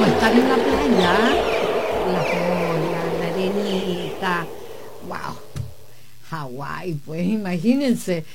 como estar en la playa, las olas, la arenita, wow. Hawái, pues imagínense,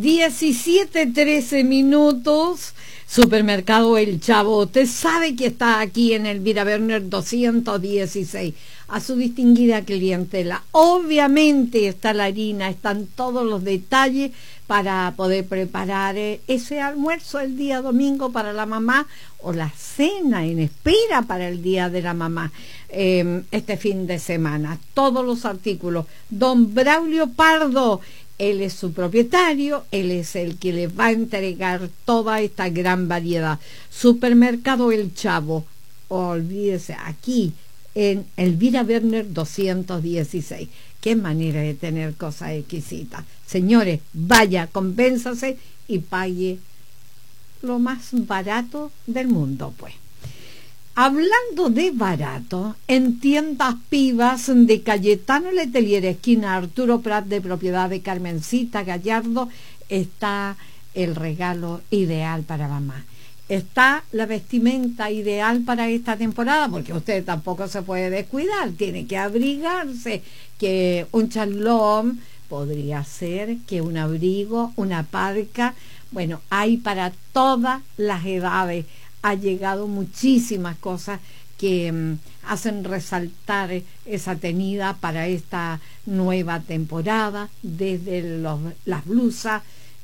17:13. Supermercado El Chavo, usted sabe que está aquí en Elvira Werner 216, a su distinguida clientela. Obviamente está la harina, están todos los detalles para poder preparar ese almuerzo el día domingo para la mamá, o la cena en espera para el día de la mamá este fin de semana. Todos los artículos. Don Braulio Pardo, él es su propietario, él es el que les va a entregar toda esta gran variedad. Supermercado El Chavo, olvídese, aquí en Elvira Werner 216. Qué manera de tener cosas exquisitas. Señores, vaya, convénzase y pague lo más barato del mundo, pues. Hablando de barato, en Tiendas Pivas de Cayetano Letelier, esquina Arturo Prat, de propiedad de Carmencita Gallardo, está el regalo ideal para mamá. Está la vestimenta ideal para esta temporada, porque usted tampoco se puede descuidar, tiene que abrigarse, que un charlón podría ser, que un abrigo, una parca. Bueno, hay para todas las edades. Ha llegado muchísimas cosas que hacen resaltar esa tenida para esta nueva temporada, desde las blusas,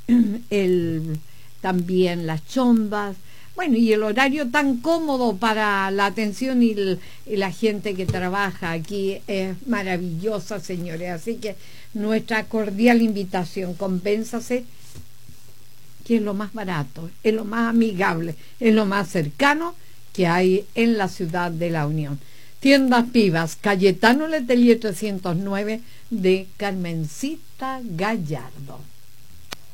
también las chombas, bueno, y el horario tan cómodo para la atención y la gente que trabaja aquí es maravillosa, señores. Así que nuestra cordial invitación, convénzase que es lo más barato, es lo más amigable, es lo más cercano que hay en la ciudad de La Unión. Tiendas Pivas, Cayetano Letelier 309 de Carmencita Gallardo.